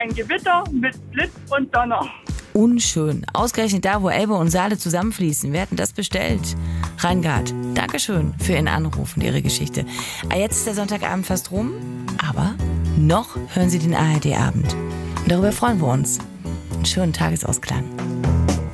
ein Gewitter mit Blitz und Donner. Unschön. Ausgerechnet da, wo Elbe und Saale zusammenfließen. Wer hat denn das bestellt? Reingard, Dankeschön für Ihren Anruf und Ihre Geschichte. Jetzt ist der Sonntagabend fast rum, aber noch hören Sie den ARD-Abend. Und darüber freuen wir uns. Einen schönen Tagesausklang.